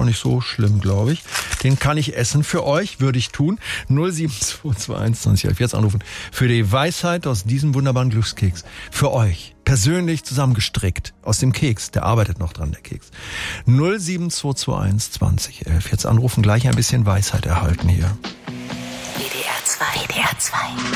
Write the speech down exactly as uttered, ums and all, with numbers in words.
nicht so schlimm, glaube ich. Den kann ich essen. Für euch würde ich tun. null sieben zwei zwei eins zwanzig elf. Jetzt anrufen. Für die Weisheit aus diesem wunderbaren Glückskeks. Für euch. Persönlich zusammengestrickt. Aus dem Keks. Der arbeitet noch dran, der Keks. null sieben zwei zwei eins zwanzig elf. Jetzt anrufen. Gleich ein bisschen Weisheit erhalten hier. W D R zwei. W D R zwei.